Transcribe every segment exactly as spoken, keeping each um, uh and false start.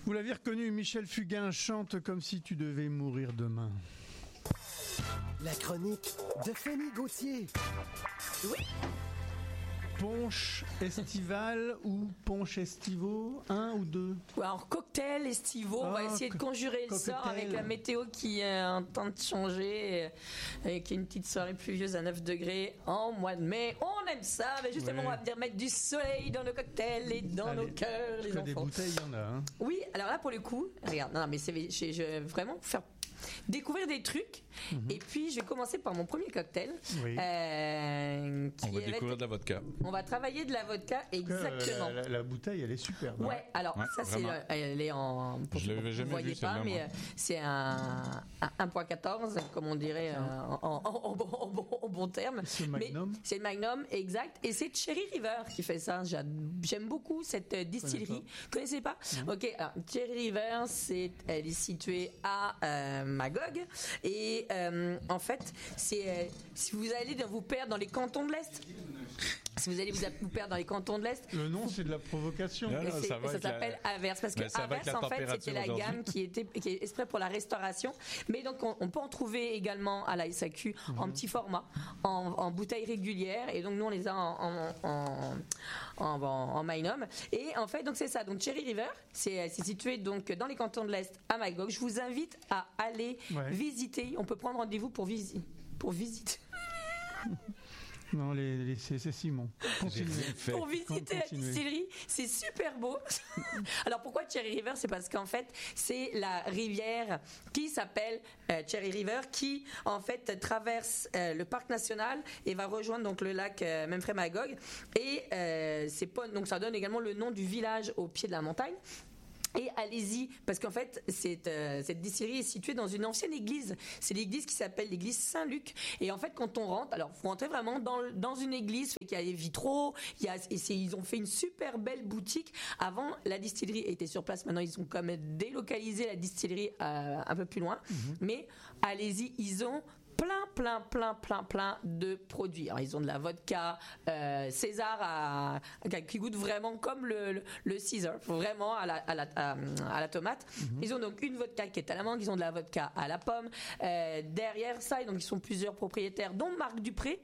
Vous l'avez reconnu, Michel Fugain chante comme si tu devais mourir demain. La chronique de Fanny Gauthier. Oui. Punch estival ou punch estivo, un ou deux? Ouais, alors cocktail estivaux, oh, on va essayer de conjurer le sort avec la météo qui est en train de changer, avec une petite soirée pluvieuse à neuf degrés en mois de mai. On aime ça, mais justement, ouais. On va venir mettre du soleil dans nos cocktails et dans Allez, nos cœurs, les enfants. Des bouteilles, il y en a. Hein. Oui, alors là, pour le coup, regarde, non, non mais c'est, je, je, vraiment faire découvrir des trucs. Mmh. Et puis je vais commencer par mon premier cocktail. Oui. Euh, qui on va est découvrir de la vodka. On va travailler de la vodka, exactement. Euh, la, la, la bouteille, elle est superbe. Ouais, ouais. alors ouais, ça vraiment. c'est, elle est en. Pour, je l'avais jamais vous voyez vu, pas, mais euh, c'est un, un un virgule quatorze, comme on dirait euh, en, en, en, bon, en, bon, en bon terme. C'est le Magnum. Mais c'est le Magnum, exact. Et c'est Cherry River qui fait ça. J'aime beaucoup cette distillerie. Vous connaissez pas? Mmh. Ok, alors Cherry River, c'est, elle est située à euh, Magog. Et euh, en fait, c'est euh, si vous allez vous perdre dans les cantons de l'Est. Si vous allez vous, vous perdre dans les cantons de l'Est. Le nom, c'est de la provocation. Non, non, ça, ça s'appelle la... Averse. Parce que Averse, en fait, c'était la gamme qui était qui est exprès pour la restauration. Mais donc, on, on peut en trouver également à la S A Q mm-hmm. en petit format, en, en bouteille régulière. Et donc, nous, on les a en, en, en, en, en, en Magnum. Et en fait, donc c'est ça. Donc, Cherry River, c'est, c'est situé donc dans les cantons de l'Est à Magog. Je vous invite à aller ouais. visiter. On peut prendre rendez-vous pour, visi- pour visiter. Non, les, les, c'est, c'est Simon. Continuez. Pour visiter la distillerie, c'est super beau. Alors pourquoi Cherry River? C'est parce qu'en fait, c'est la rivière qui s'appelle euh, Cherry River, qui en fait traverse euh, le parc national et va rejoindre donc le lac euh, Memphremagog. Et euh, c'est pas, donc ça donne également le nom du village au pied de la montagne. Et allez-y, parce qu'en fait, cette, euh, cette distillerie est située dans une ancienne église. C'est l'église qui s'appelle l'église Saint-Luc. Et en fait, quand on rentre, alors faut rentrer vraiment dans, dans une église, fait qu'il y a des vitraux, il y a, et c'est, ils ont fait une super belle boutique. Avant, la distillerie était sur place. Maintenant, ils ont quand même délocalisé la distillerie euh, un peu plus loin. Mmh. Mais allez-y, ils ont plein, plein, plein, plein, plein de produits. Alors, ils ont de la vodka euh, César à, qui goûte vraiment comme le, le, le Caesar, vraiment à la, à la, à, à la tomate. Mm-hmm. Ils ont donc une vodka qui est à la mangue, ils ont de la vodka à la pomme. Euh, derrière ça, donc, ils sont plusieurs propriétaires, dont Marc Dupré.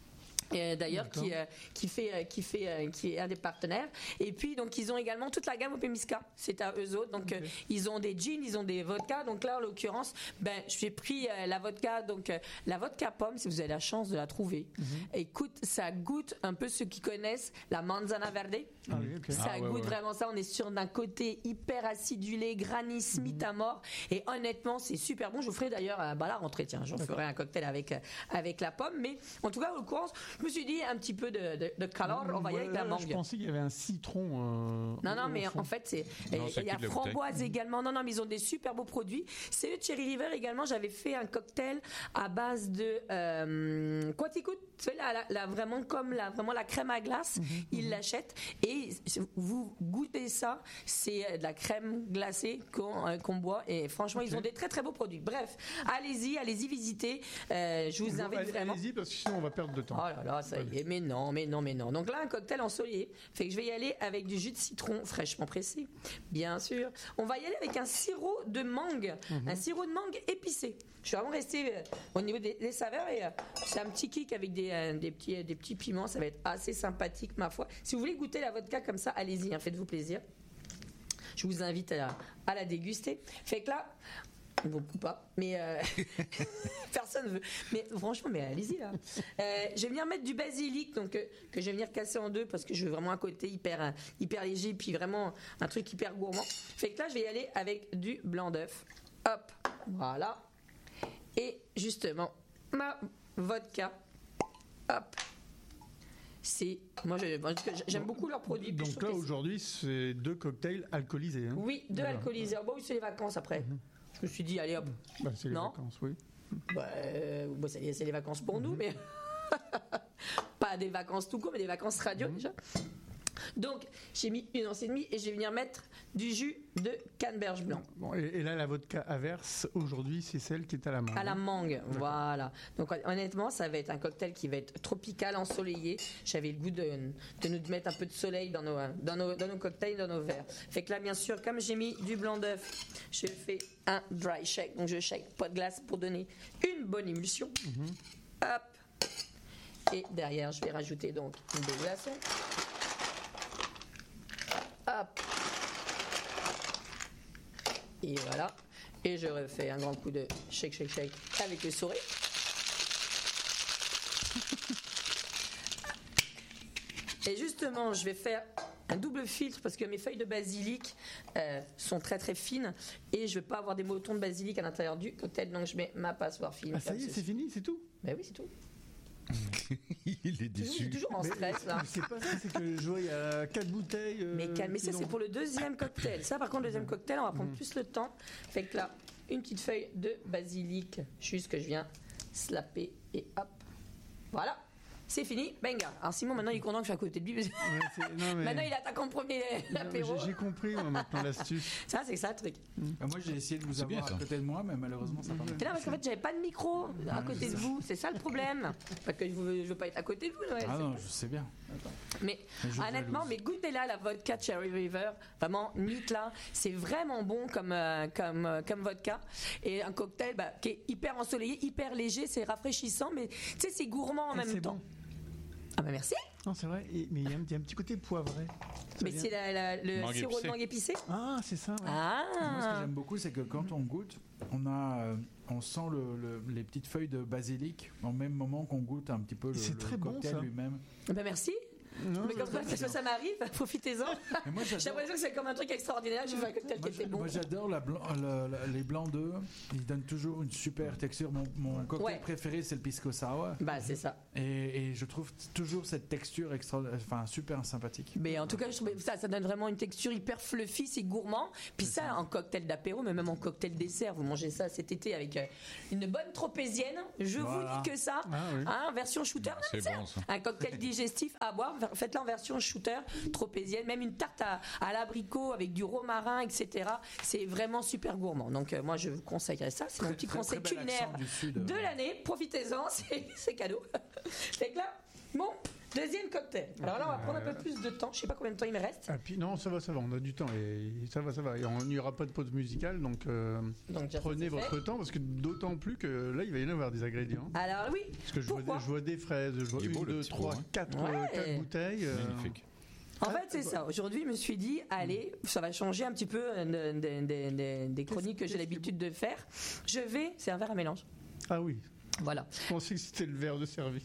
Et d'ailleurs qui, euh, qui fait qui fait euh, qui est un des partenaires. Et puis donc ils ont également toute la gamme Opemiska, c'est à eux autres. Donc okay. euh, ils ont des gins, ils ont des vodkas. Donc là en l'occurrence, ben j'ai pris euh, la vodka, donc euh, la vodka pomme, si vous avez la chance de la trouver. Mm-hmm. Écoute, ça goûte un peu ceux qui connaissent la manzana verde. Ah oui, okay. Ça ah, goûte ouais, ouais. vraiment ça. On est sur d'un côté hyper acidulé, Granny Smith mm-hmm. à mort. Et honnêtement, c'est super bon. Je vous ferai d'ailleurs à bah, la rentrée, tiens, je ferai un cocktail avec euh, avec la pomme. Mais en tout cas, en l'occurrence, je me suis dit un petit peu de, de, de calor, on va y aller avec la mangue. Je pensais qu'il y avait un citron. Euh, non, non, mais fond. En fait, c'est. Non, il y a framboise également. Non, non, mais ils ont des super beaux produits. C'est le Cherry River également. J'avais fait un cocktail à base de. Euh, quoi t'écoutes? Tu sais, la, la, la, vraiment comme la, vraiment la crème à glace. Mm-hmm. Ils l'achètent et vous goûtez ça. C'est de la crème glacée qu'on, euh, qu'on boit. Et franchement, okay. Ils ont des très, très beaux produits. Bref, allez-y, allez-y visiter. Euh, je vous invite allez, vraiment. Allez-y parce que sinon, on va perdre de temps. Oh là là, ça y est. Mais non, mais non, mais non. Donc là, un cocktail ensoleillé. Fait que je vais y aller avec du jus de citron fraîchement pressé. Bien sûr. On va y aller avec un sirop de mangue. Mm-hmm. Un sirop de mangue épicé. Je suis vraiment restée euh, au niveau des, des saveurs et euh, c'est un petit kick avec des, euh, des, petits, euh, des petits piments. Ça va être assez sympathique, ma foi. Si vous voulez goûter la vodka comme ça, allez-y, hein, faites-vous plaisir. Je vous invite à la, à la déguster. Fait que là, beaucoup pas, mais euh, personne veut. Mais franchement, mais allez-y là. Euh, je vais venir mettre du basilic, donc euh, que je vais venir casser en deux parce que je veux vraiment un côté hyper, hyper léger, puis vraiment un truc hyper gourmand. Fait que là, je vais y aller avec du blanc d'œuf. Hop, voilà. Et justement, ma vodka. Hop. C'est moi, je, moi j'aime beaucoup leurs produits. Donc là aujourd'hui c'est deux cocktails alcoolisés. Hein. Oui, deux voilà. Alcoolisés. Bon, oui, c'est les vacances après. Mm-hmm. Je me suis dit allez hop. Bah, c'est les non vacances, oui. Bah, euh, bah, c'est, c'est les vacances pour mm-hmm. nous, mais pas des vacances tout court, mais des vacances radio mm-hmm. déjà. Donc, j'ai mis une once et demie et je vais venir mettre du jus de canneberge blanc. Bon, et, et là, la vodka Averse, aujourd'hui, c'est celle qui est à la mangue. À la mangue, voilà. Donc honnêtement, ça va être un cocktail qui va être tropical, ensoleillé. J'avais le goût de, de nous mettre un peu de soleil dans nos, dans, nos, dans nos cocktails, dans nos verres. Fait que là, bien sûr, comme j'ai mis du blanc d'œuf, je fais un dry shake. Donc je shake, pas de glace pour donner une bonne émulsion. Mm-hmm. Hop. Et derrière, je vais rajouter donc des glaçons. Hop. Et voilà. Et je refais un grand coup de shake, shake, shake avec le souris. Et justement, je vais faire un double filtre parce que mes feuilles de basilic euh, sont très très fines et je ne veux pas avoir des motons de basilic à l'intérieur du cocktail, donc je mets ma passoire fine. Ah ça y est, c'est fini, c'est tout? Ben oui, c'est tout. Il est déçu. Toujours, toujours en stress mais, là. C'est pas ça, c'est que je vois il y a quatre bouteilles. Euh, mais calme, mais ça c'est pour le deuxième cocktail. Ça par contre le deuxième cocktail, on va prendre mmh. plus le temps. Fait que là, une petite feuille de basilic, juste que je viens slapper et hop. Voilà. C'est fini, benga. Alors Simon maintenant il est content que je suis à côté de lui. Ouais, non, mais... Maintenant il attaque en premier l'apéro. J'ai compris moi, maintenant l'astuce. Ça c'est ça le truc. Mmh. Moi j'ai essayé de vous avoir bien, à côté de moi, mais malheureusement ça n'a pas marché. Non parce qu'en fait j'avais pas de micro à côté de vous, c'est ça le problème. Parce que je veux, je veux pas être à côté de vous. Ouais, ah non, pas... je sais bien. Attends. Mais, mais honnêtement, mais goûtez là la vodka Cherry River, vraiment nique là, c'est vraiment bon comme euh, comme euh, comme vodka et un cocktail bah, qui est hyper ensoleillé, hyper léger, c'est rafraîchissant, mais tu sais c'est gourmand en et même temps. Bon. Ah bah merci. Non c'est vrai, et, mais il y, y, a un petit côté poivré. Mais c'est la, la, le mangue sirop épicé. de mangue épicé. Ah c'est ça. Ouais. Ah. Moi, ce que j'aime beaucoup, c'est que quand on goûte, on a, euh, on sent le, le, les petites feuilles de basilic au même moment qu'on goûte un petit peu le, c'est très le cocktail bon, lui-même. Bah merci. Non, mais comme ça, ça, ça m'arrive, profitez-en. J'ai l'impression que c'est comme un truc extraordinaire. J'ai fait un cocktail qui était bon. Moi, j'adore la blanc, la, la, les blancs d'œufs. Ils donnent toujours une super texture. Mon, mon cocktail ouais. préféré, c'est le pisco sour. Bah, c'est ça. Et, et je trouve toujours cette texture extra, enfin, super sympathique. Mais en tout cas, je trouve ça, ça donne vraiment une texture hyper fluffy, c'est gourmand. Puis ça, ça, en cocktail d'apéro, mais même en cocktail dessert, vous mangez ça cet été avec une bonne tropézienne. Je voilà. vous dis que ça, ah, oui. hein, version shooter, c'est ça. Bon, ça. Un cocktail digestif à boire. Faites-le en version shooter, tropézienne, même une tarte à, à l'abricot avec du romarin, et cetera. C'est vraiment super gourmand. Donc euh, moi je vous conseillerais ça. C'est mon petit très, conseil très culinaire sud, de l'année. Profitez-en, c'est, c'est cadeau. Fait que là, bon, deuxième cocktail. Alors là on va prendre un peu plus de temps. Je sais pas combien de temps il me reste. Ah, puis non, ça va, ça va. On a du temps et ça va, ça va. Et on n'y aura pas de pause musicale, donc, euh, donc prenez votre fait. temps parce que d'autant plus que là il va y en avoir des ingrédients. Alors oui. Parce que je vois, des, je vois des fraises, je vois une, beau, deux, trois, quatre, ouais. quatre bouteilles. Euh... Magnifique. En fait, c'est ça. Aujourd'hui, je me suis dit, allez, ça va changer un petit peu de, de, de, de, des chroniques que j'ai l'habitude de faire. Je vais, c'est un verre à mélange. Ah oui. Voilà. Je pensais que c'était le verre de service.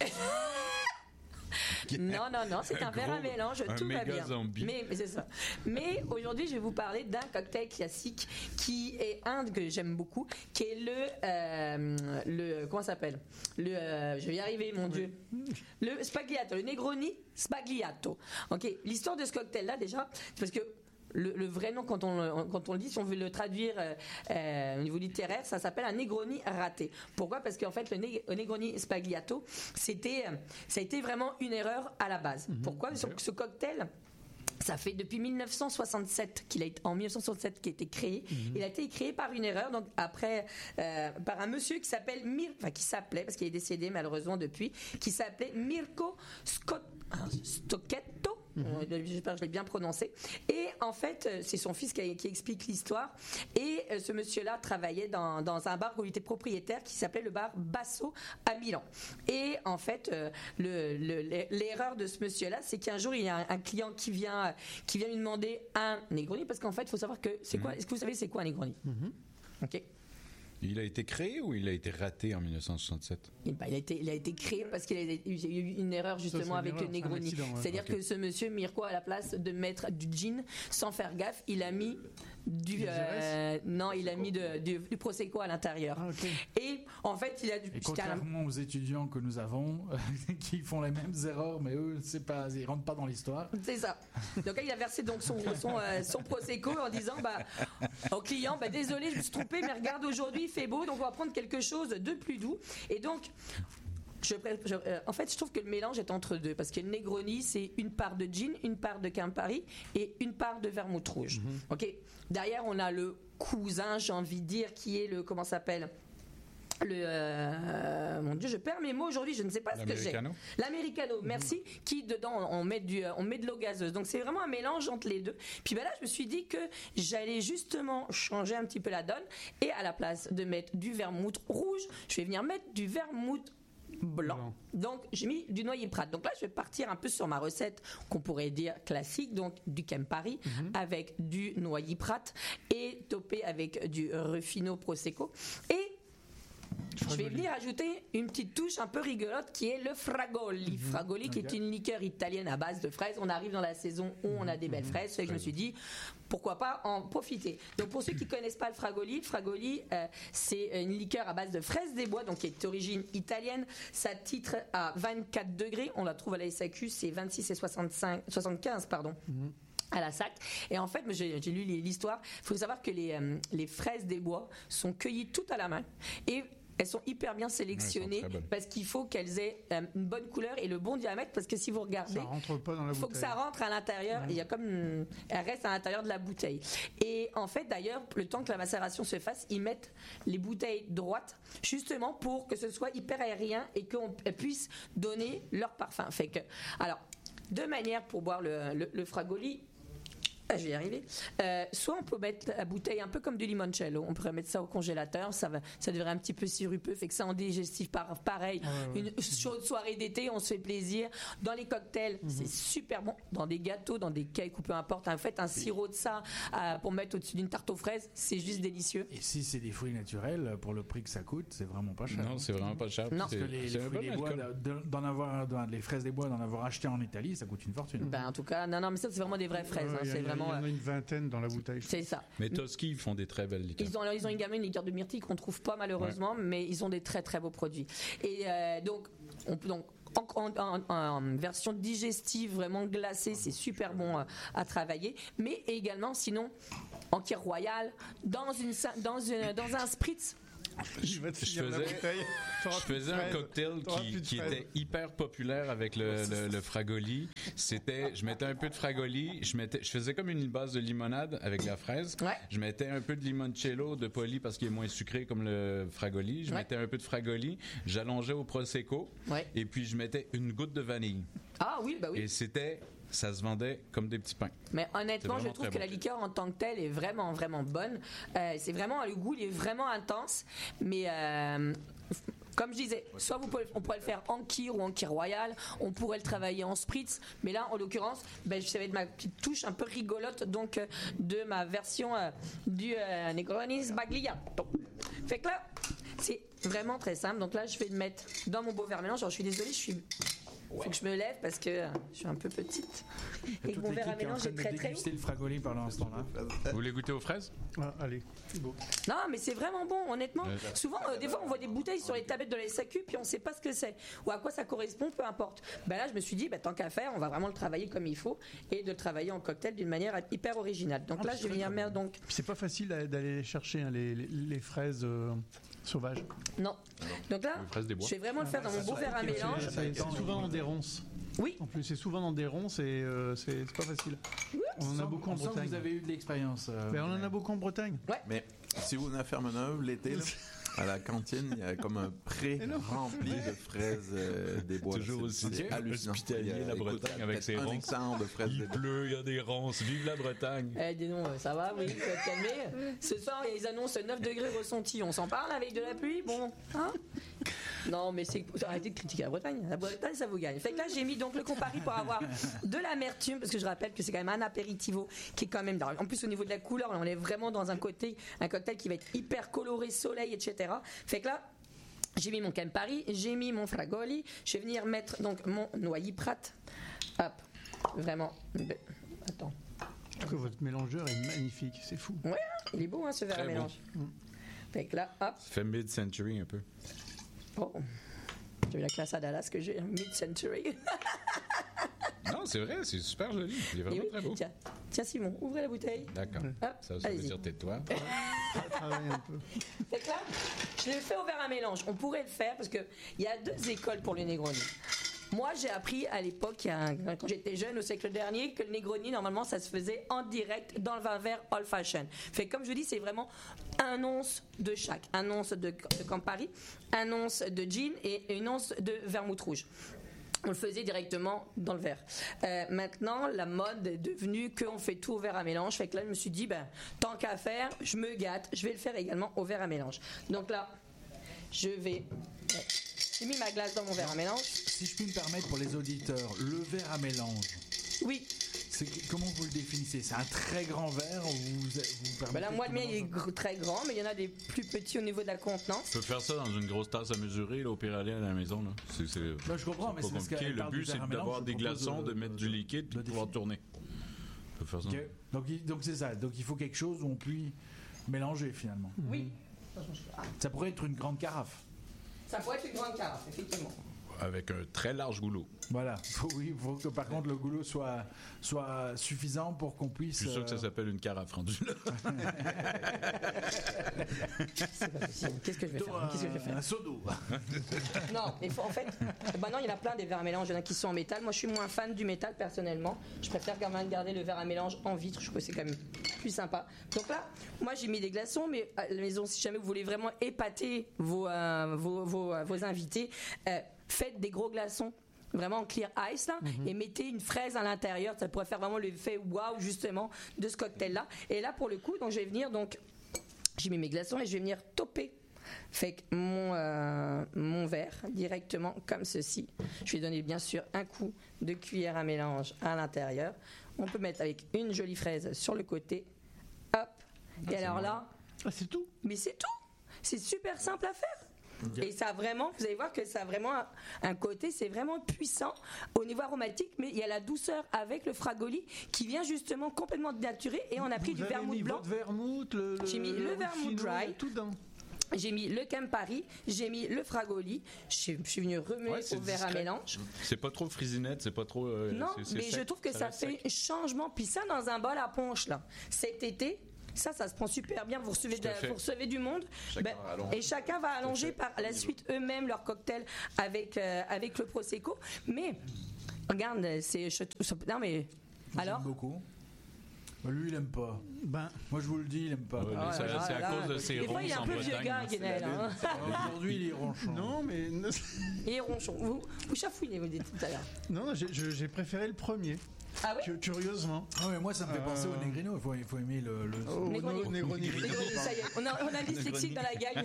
Non, non, non, c'est un, un verre à mélange, tout va bien. Mais, mais c'est ça. Mais aujourd'hui, je vais vous parler d'un cocktail classique qui est un que j'aime beaucoup, qui est le, euh, le comment ça s'appelle Le, euh, je vais y arriver, mon Dieu. Le Sbagliato, le Negroni Sbagliato. Ok, l'histoire de ce cocktail-là déjà, c'est parce que Le, le vrai nom, quand on, quand on le dit, si on veut le traduire euh, euh, au niveau littéraire, ça s'appelle un Negroni raté. Pourquoi ? Parce qu'en fait, le, neg- le Negroni Sbagliato, c'était, ça a été vraiment une erreur à la base. Mmh, Pourquoi ? Parce que ce cocktail, ça fait depuis dix-neuf cent soixante-sept qu'il a été, en dix-neuf cent soixante-sept qu'il a été créé. Mmh. Il a été créé par une erreur, donc après euh, par un monsieur qui s'appelle Mir, enfin qui s'appelait parce qu'il est décédé malheureusement depuis, qui s'appelait Mirko Scott, Stocchetto. Mmh. J'espère que je l'ai bien prononcé. Et en fait, c'est son fils qui, qui explique l'histoire. Et ce monsieur-là travaillait dans, dans un bar où il était propriétaire qui s'appelait le bar Basso à Milan. Et en fait, le, le, l'erreur de ce monsieur-là, c'est qu'un jour, il y a un, un client qui vient, qui vient lui demander un Negroni. Parce qu'en fait, il faut savoir que c'est quoi. Mmh. Est-ce que vous savez c'est quoi un Negroni ? Mmh. Ok. Il a été créé ou il a été raté en dix-neuf cent soixante-sept ? Et ben, il, a été, il a été créé parce qu'il y a eu une erreur justement ça, avec erreur, le Negroni. Accident, ouais. C'est-à-dire okay. que ce monsieur Mirko, à la place de mettre du gin, sans faire gaffe, il a mis du euh, non, il a mis de, du, du prosecco à l'intérieur. Ah, okay. Et en fait, il a du. Et contrairement aux étudiants que nous avons, euh, qui font les mêmes erreurs, mais eux, c'est pas, ils rentrent pas dans l'histoire. C'est ça. Donc là, il a versé donc son son, euh, son prosecco en disant bah au client, bah désolé, je me suis trompé, mais regarde aujourd'hui, il fait beau, donc on va prendre quelque chose de plus doux. Et donc je, je, euh, en fait, je trouve que le mélange est entre deux, parce que le Negroni, c'est une part de gin, une part de Campari et une part de vermouth rouge. Mm-hmm. Ok. Derrière, on a le cousin, j'ai envie de dire, qui est le, comment ça s'appelle ? Le euh, mon Dieu, je perds mes mots aujourd'hui, je ne sais pas ce que j'ai. L'Americano, merci. Mmh. Qui dedans on met du, on met de l'eau gazeuse. Donc c'est vraiment un mélange entre les deux. Puis ben là, je me suis dit que j'allais justement changer un petit peu la donne et à la place de mettre du vermouth rouge, je vais venir mettre du vermouth blanc. Blanc. Donc j'ai mis du noyer Prat. Donc là, je vais partir un peu sur ma recette qu'on pourrait dire classique, donc du Campari mmh. avec du noyer Prat et topé avec du Ruffino Prosecco et je vais venir ajouter une petite touche un peu rigolote qui est le Fragoli. Mmh, Fragoli okay. qui est une liqueur italienne à base de fraises. On arrive dans la saison où on a des belles fraises. Mmh, je me suis dit, pourquoi pas en profiter. Donc pour ceux qui ne connaissent pas le Fragoli, le Fragoli euh, c'est une liqueur à base de fraises des bois, donc qui est d'origine italienne. Ça titre à vingt-quatre degrés. On la trouve à la S A Q, c'est vingt-six et soixante-cinq, soixante-quinze pardon. Mmh. À la sac. Et en fait, j'ai, j'ai lu l'histoire. Il faut savoir que les, euh, les fraises des bois sont cueillies toutes à la main. Et elles sont hyper bien sélectionnées ouais, parce qu'il faut qu'elles aient euh, une bonne couleur et le bon diamètre, parce que si vous regardez, ça rentre pas dans la bouteille. Il faut que ça rentre à l'intérieur. Ouais. Il y a comme elle reste à l'intérieur de la bouteille. Et en fait, d'ailleurs, le temps que la macération se fasse, ils mettent les bouteilles droites justement pour que ce soit hyper aérien et qu'on puisse donner leur parfum. Fait que, alors, deux manières pour boire le, le, le Fragoli. Ah, je vais y arriver. Euh, soit on peut mettre la bouteille un peu comme du limoncello. On pourrait mettre ça au congélateur. Ça va, ça devrait un petit peu sirupeux. Fait que ça en digestif par, pareil. Ouais, ouais. Une chaude soirée d'été, on se fait plaisir. Dans les cocktails, mm-hmm. c'est super bon. Dans des gâteaux, dans des cakes ou peu importe. En fait, un sirop de ça euh, pour mettre au-dessus d'une tarte aux fraises, c'est juste délicieux. Et si c'est des fruits naturels, pour le prix que ça coûte, c'est vraiment pas cher. Non, c'est vraiment pas cher. Non. Parce que les, les fruits des bois, d'en avoir, d'en, les fraises des bois, d'en avoir acheté en Italie, ça coûte une fortune. Ben, en tout cas, non, non, mais ça, c'est vraiment des vraies fraises. Ouais, hein, c'est vraiment. Il y en a une vingtaine dans la bouteille. C'est ça. Mais Toschi, ils font des très belles liqueurs. Ils ont, ils ont également une liqueur de myrtille qu'on trouve pas malheureusement, ouais. mais ils ont des très très beaux produits. Et euh, donc, on peut donc en, en, en, en version digestive, vraiment glacée, c'est super bon à, à travailler. Mais également, sinon, en Kir Royal, dans une dans une dans un spritz. Je, je faisais, je faisais un cocktail qui, qui était hyper populaire avec le, le, le Fragoli. C'était, je mettais un peu de Fragoli, je mettais, je faisais comme une base de limonade avec la fraise. Ouais. Je mettais un peu de limoncello de Poli parce qu'il est moins sucré comme le Fragoli. Je ouais. mettais un peu de Fragoli, j'allongeais au Prosecco ouais. et puis je mettais une goutte de vanille. Ah oui, bah oui. Et c'était ça se vendait comme des petits pains. Mais honnêtement, je trouve que bon. La liqueur en tant que telle est vraiment, vraiment bonne. Euh, c'est vraiment, le goût, il est vraiment intense. Mais euh, comme je disais, soit vous pouvez, on pourrait le faire en Kir ou en Kir Royal. On pourrait le travailler en spritz. Mais là, en l'occurrence, ben, ça va être ma petite touche un peu rigolote donc, euh, de ma version euh, du euh, Negroni Sbagliato. Fait que là, c'est vraiment très simple. Donc là, je vais le mettre dans mon beau verre mélange. Alors, je suis désolée, je suis... Faut que je me lève parce que je suis un peu petite. Et, et que mon verre à mélange est très très haut. Le Fragoli par l'instant là. Vous voulez goûter aux fraises ? Ah, allez, c'est beau. Non, mais c'est vraiment bon, honnêtement. Ouais. Souvent, euh, des fois, on voit des bouteilles sur les tablettes de la S A Q, puis on ne sait pas ce que c'est ou à quoi ça correspond, peu importe. Ben là, je me suis dit, ben, tant qu'à faire, on va vraiment le travailler comme il faut et de le travailler en cocktail d'une manière hyper originale. Donc ah, là, je vais venir mettre donc. C'est pas facile d'aller chercher hein, les, les, les fraises. Euh... Sauvage. Non. Donc là, je vais vraiment le faire dans mon beau verre à mélange. C'est souvent dans des ronces. Oui. En plus, c'est souvent dans des ronces et euh, c'est pas facile. Oui. On en a beaucoup en Bretagne. Vous avez eu de l'expérience. Euh, mais on en a beaucoup en Bretagne. Ouais. Mais si vous venez à Fermeneuve l'été, là, à la cantine, il y a comme un pré rempli de fraises euh, des bois. Toujours aussi hospitalier, la Bretagne, avec ses ronces. De fraises il pleut, il y a des ronces. Vive la Bretagne. Eh, dis donc, ça va, oui, faut être calmé. Ce soir, ils annoncent neuf degrés ressentis. On s'en parle avec de la pluie, bon, hein? Non, mais c'est arrêtez de critiquer la Bretagne. La Bretagne, ça vous gagne. Fait que là, j'ai mis donc le Campari pour avoir de l'amertume, parce que je rappelle que c'est quand même un apéritivo qui est quand même. En plus, au niveau de la couleur, on est vraiment dans un côté, un cocktail qui va être hyper coloré, soleil, et cetera. Fait que là, j'ai mis mon Campari, j'ai mis mon Fragoli. Je vais venir mettre donc mon noyer Prat. Hop, vraiment. Attends. Je trouve que votre mélangeur est magnifique, c'est fou. Ouais, il est beau, hein, ce verre à mélange. Bon. Fait que là, hop. Ça fait mid-century un peu. Oh, j'ai eu la classe à Dallas que j'ai mid-century. Non, c'est vrai, c'est super joli. Il est vraiment oui, très beau. Tiens, tiens, Simon, ouvrez la bouteille. D'accord. Hop, ça, ça veut dire tais-toi. Travaille un peu. C'est clair. Je l'ai fait au verre à mélange. On pourrait le faire parce qu'il y a deux écoles pour le Negroni. Moi, j'ai appris à l'époque, quand j'étais jeune, au siècle dernier, que le Negroni, normalement, ça se faisait en direct dans le vin vert old fashion. Fait comme je vous dis, c'est vraiment un once de chaque. Un once de, de Campari, un once de gin et une once de vermouth rouge. On le faisait directement dans le verre. Euh, maintenant, la mode est devenue qu'on fait tout au verre à mélange. Fait que là, je me suis dit, ben, tant qu'à faire, je me gâte, je vais le faire également au verre à mélange. Donc là, je vais... Ouais. J'ai mis ma glace dans mon verre à mélange. Si je puis me permettre pour les auditeurs, le verre à mélange. Oui. C'est, comment vous le définissez? C'est un très grand verre ou vous, vous permettez ben là, moi, le mien, il est gr- très grand, mais il y en a des plus petits au niveau de la contenance. Tu peux faire ça dans une grosse tasse à mesurer, là, au pire aller à la maison. Là. C'est, c'est, ben, je comprends, mais c'est parce compliqué. Le but, c'est d'avoir des glaçons, de, de mettre de, du liquide, de, de pouvoir tourner. Tu peux faire ça. Okay. Donc, donc, c'est ça. Donc, il faut quelque chose où on puisse mélanger, finalement. Oui. Ça pourrait être une grande carafe. Ça pourrait être une grande carafe, effectivement. Avec un très large goulot. Voilà. Faut, oui, il faut que par contre le goulot soit, soit suffisant pour qu'on puisse. Je suis sûr que ça s'appelle une carafe rendue là. C'est pas possible. Qu'est-ce que je vais faire, Qu'est-ce que je vais faire Un seau d'eau. Non, il faut, en fait, bah non, il y en a plein des verres à mélange. Il y en a qui sont en métal. Moi, je suis moins fan du métal personnellement. Je préfère quand même garder le verre à mélange en vitre. Je trouve que c'est quand même plus sympa. Donc là, moi, j'ai mis des glaçons, mais à la maison, si jamais vous voulez vraiment épater vos, euh, vos, vos, euh, vos invités, euh, faites des gros glaçons vraiment en clear ice là, mm-hmm. et mettez une fraise à l'intérieur, ça pourrait faire vraiment l'effet waouh justement de ce cocktail là. Et là pour le coup, donc je vais venir, donc j'ai mis mes glaçons et je vais venir toper fait que mon euh, mon verre directement comme ceci. Je vais donner bien sûr un coup de cuillère à mélange à l'intérieur. On peut mettre avec une jolie fraise sur le côté. Hop. Ah, et alors bon. Là, ah, c'est tout. Mais c'est tout. C'est super simple à faire. Et ça a vraiment, vous allez voir que ça a vraiment un, un côté, c'est vraiment puissant au niveau aromatique, mais il y a la douceur avec le fragoli qui vient justement complètement dénaturé et on a pris vous du vermouth blanc. Votre vermouth, le, le, j'ai mis le, le vermouth dry, tout dedans. J'ai mis le Campari, j'ai mis le fragoli, je suis venu remuer ouais, au verre à mélange. C'est pas trop frisinette, c'est pas trop. Euh, non, c'est, c'est mais sec, je trouve que ça, ça fait sec. Changement. Puis ça dans un bol à punch là, cet été. Ça, ça se prend super bien. Vous recevez, de, vous recevez du monde. Ben, et chacun va allonger par la suite eux-mêmes leur cocktail avec, euh, avec le Prosecco. Mais, regarde, c'est. Je, non, mais. Alors? J'aime beaucoup. Lui, il aime pas. Ben, moi, je vous le dis, il aime pas. Ouais, ah, c'est, là, c'est à là, cause de ses ronces. Des fois, il est un peu vieux gars, Guénel. Hein. Aujourd'hui, il est ronchon. Non, mais. Il est ronchon. Vous, vous chafouinez, vous dites tout à l'heure. Non, j'ai, j'ai préféré le premier. Ah oui? Curieusement. Ah mais moi ça me fait euh... penser au Negrino, il faut, il faut aimer le... le... Oh, Negroni. No, Negroni. Negroni, ça y est, on a, on a dyslexique dans la gang.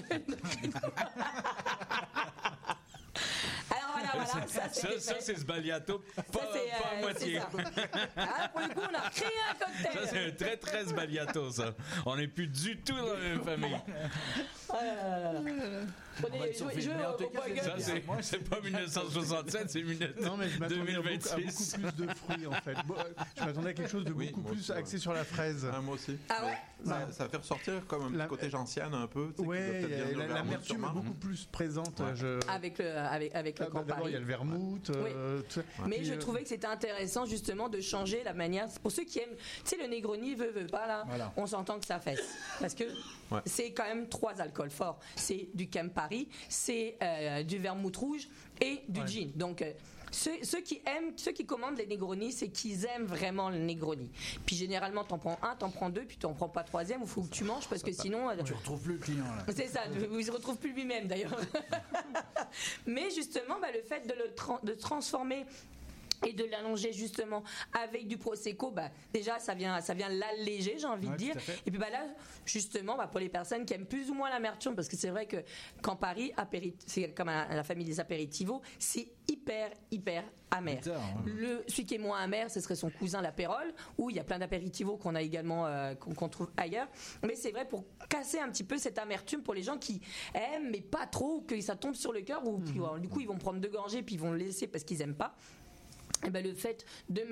Alors voilà, voilà, ça c'est... Ça, ça c'est Sbagliato, pas, ça, c'est, pas euh, à moitié. Ah, pour le coup, on a créé un cocktail. Ça c'est un très très Sbagliato, ça. On n'est plus du tout dans la même famille. Ah là là là là. Prenez, jouez, jouez au, au boy ça, c'est, c'est pas dix-neuf cent soixante-sept, c'est non, mais je m'attendais deux mille vingt-six. À beaucoup, à beaucoup plus de fruits, en fait. Je m'attendais à quelque chose de oui, beaucoup plus aussi, axé ouais. sur la fraise. Ah, moi aussi. Ah ouais? Ça, ça fait ressortir comme un la... côté gentiane un peu. Oui, l'amertume est beaucoup plus présente. Ouais. Je... Avec le, avec, avec le ah, Campari. D'abord, il y a le vermouth. Oui. Euh, ouais. Mais Puis, je euh... trouvais que c'était intéressant, justement, de changer la manière. Pour ceux qui aiment, tu sais, le Negroni veut, veut pas, là, voilà. On s'entend que ça fesse. Parce que ouais. c'est quand même trois alcools forts. C'est du Campari, c'est Euh, du vermouth rouge et du ouais. gin. Donc euh, ceux, ceux qui aiment, ceux qui commandent les Negroni, c'est qu'ils aiment vraiment le Negroni. Puis généralement, t'en prends un, t'en prends deux, puis t'en prends pas troisième. Il faut que tu manges parce que sinon, tu euh, retrouves plus le client. Là. C'est ça. Vous ne retrouve plus lui-même d'ailleurs. Mais justement, bah, le fait de le tra- de transformer et de l'allonger justement avec du Prosecco, bah, déjà ça vient, ça vient l'alléger, j'ai envie ouais, de dire. Et puis bah, là, justement, bah, pour les personnes qui aiment plus ou moins l'amertume, parce que c'est vrai que Campari, apérit- c'est comme la, la famille des apéritivos, c'est hyper, hyper amer. Bizarre, hein. Le, celui qui est moins amer, ce serait son cousin l'apérole, où il y a plein d'apéritivos qu'on a également, euh, qu'on, qu'on trouve ailleurs. Mais c'est vrai pour casser un petit peu cette amertume pour les gens qui aiment, mais pas trop, que ça tombe sur le cœur, ou mmh. puis, alors, du coup ils vont prendre deux gorgées puis ils vont le laisser parce qu'ils aiment pas. Et ben le fait de mettre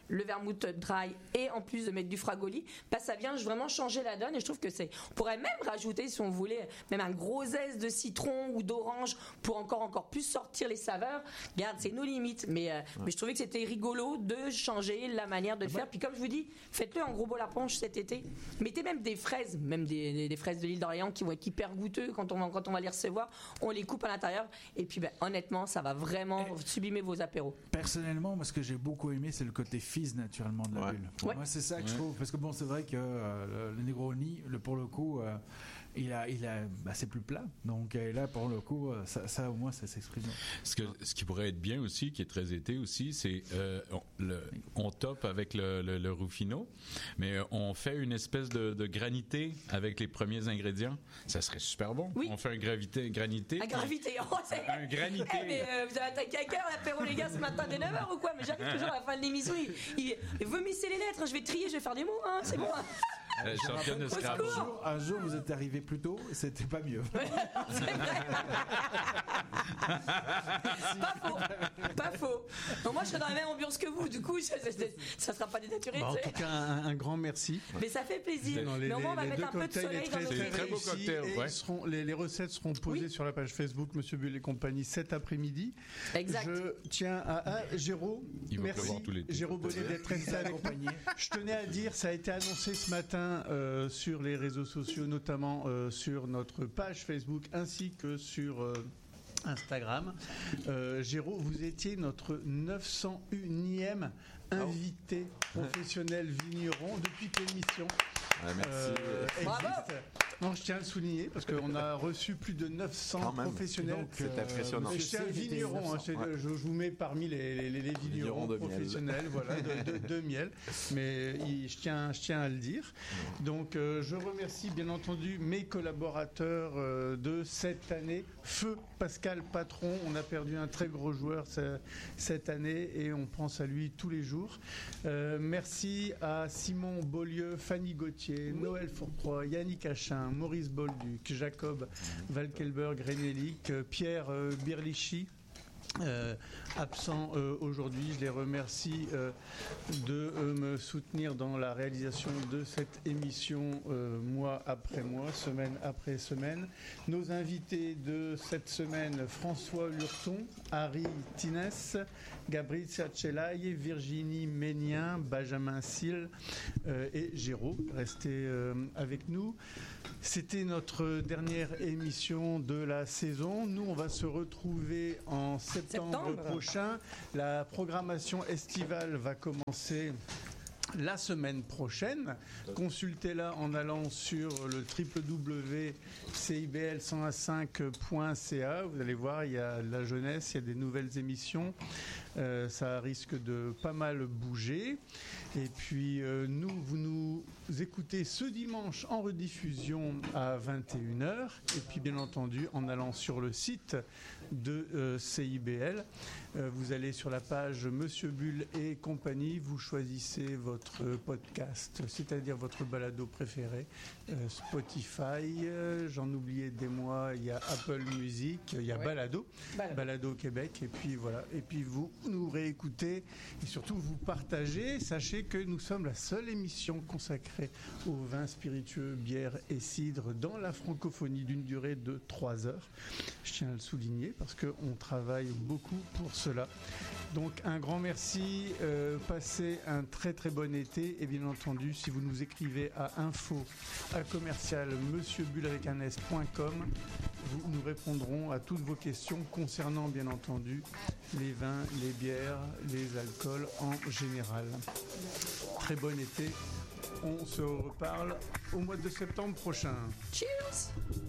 le vermouth dry et en plus de mettre du fragoli, bah, ça vient vraiment changer la donne et je trouve que c'est... On pourrait même rajouter, si on voulait, même un gros zeste de citron ou d'orange pour encore, encore plus sortir les saveurs. Regarde, c'est nos limites, mais, euh, ouais. mais je trouvais que c'était rigolo de changer la manière de le faire. Puis comme je vous dis, faites-le en gros bol à ponche cet été. Mettez même des fraises, même des, des, des fraises de l'île d'Orléans qui vont être hyper goûteux quand on va, quand on va les recevoir. On les coupe à l'intérieur et puis ben, honnêtement, ça va vraiment et sublimer vos apéros. Personnellement, moi, ce que j'ai beaucoup aimé, c'est le côté fizz naturellement de la ouais. bulle. Ouais. Moi, c'est ça que ouais. je trouve. Parce que bon, c'est vrai que euh, le Negroni, le, pour le coup, euh, il a, il a, bah, c'est plus plat. Donc et là, pour le coup, ça, ça au moins, ça s'exprime. Ce, que, ce qui pourrait être bien aussi, qui est très été aussi, c'est euh, on, le, on top avec le, le, le Rufino, mais on fait une espèce de, de granité avec les premiers ingrédients. Ça serait super bon. Oui. On fait un gravité, granité. Un gravité. Oh, c'est... Un granité. Hey, mais euh, vous avez attaqué à quelle heure l'apéro, les gars, ce matin dès neuf heures ou quoi? Mais j'arrive toujours à la fin de l'émission. Il, il vomissez les lettres. Je vais trier, je vais faire des mots. Hein, c'est bon. Euh, championne de Scrabble. Un jour, un jour, vous êtes arrivé plus tôt, c'était pas mieux. C'est vrai. Pas faux. Pas faux. Donc moi, je serai dans la même ambiance que vous. Du coup, ça, ça, ça sera pas dénaturé. Bah, en tout cas, un, un grand merci. Mais ça fait plaisir. Non, les, mais au moins, on va les mettre un peu de soleil dans nos C'est très beau cocktail. Et Ouais. ils seront, les, les recettes seront posées Oui. sur la page Facebook Monsieur Bull et compagnie cet après-midi. Exact. Je tiens à, à Géraud. Il va Merci pleuvoir tout l'été. Géraud Bonnet d'être resté accompagné. Je tenais à dire, ça a été annoncé ce matin euh, sur les réseaux sociaux, notamment euh, sur notre page Facebook ainsi que sur euh, Instagram. Euh, Géraud, vous étiez notre neuf cent unième invité professionnel vigneron depuis que l'émission Ouais, merci. euh, Bravo. existe. Non, je tiens à le souligner parce qu'on a reçu plus de neuf cents Quand même. professionnels. Donc, C'est euh, impressionnant. Et je tiens vigneron, hein, c'est- Ouais. je, je vous mets parmi les, les, les, les vignerons Vignerons de miel. professionnels, voilà, de, de, de miel. Mais il- je tiens, je tiens à le dire. Donc, euh, je remercie bien entendu mes collaborateurs euh, de cette année. Feu Pascal Patron, on a perdu un très gros joueur ce- cette année et on pense à lui tous les jours. Euh, merci à Simon Beaulieu, Fanny Gauthier, Noël Fourcroy, Yannick Achin, Maurice Bolduc, Jacob Valkelberg, Renélic, Pierre euh, Birlichy. Euh, absent euh, aujourd'hui, je les remercie euh, de euh, me soutenir dans la réalisation de cette émission euh, mois après mois, semaine après semaine. Nos invités de cette semaine, François Lurton, Harry Tines, Gabriel Chelaï, Virginie Ménien, Benjamin Sil euh, et Géraud. Restez euh, avec nous. C'était notre dernière émission de la saison. Nous, on va se retrouver en septembre, Septembre. prochain. La programmation estivale va commencer la semaine prochaine. Consultez-la en allant sur le w w w point c i b l cent cinq point c a. Vous allez voir, il y a de la jeunesse, il y a des nouvelles émissions. Euh, ça risque de pas mal bouger. Et puis euh, nous, vous nous écoutez ce dimanche en rediffusion à vingt et une heures. Et puis bien entendu, en allant sur le site de euh, C I B L, euh, vous allez sur la page Monsieur Bull et compagnie, vous choisissez votre podcast, c'est-à-dire votre balado préféré, euh, Spotify, euh, j'en oubliais des mois, il y a Apple Music, il y a Ouais. Balado, Balado. Balado Québec, et puis voilà, et puis vous nous réécoutez et surtout vous partagez. Sachez que nous sommes la seule émission consacrée aux vins spiritueux, bières et cidres dans la francophonie d'une durée de trois heures. Je tiens à le souligner parce qu'on travaille beaucoup pour cela. Donc un grand merci, euh, passez un très très bon été et bien entendu si vous nous écrivez à info à commercial monsieurbull avec un s point com, vous, nous répondrons à toutes vos questions concernant bien entendu les vins, les bières, les alcools en général. Très bon été, on se reparle au mois de septembre prochain. Cheers.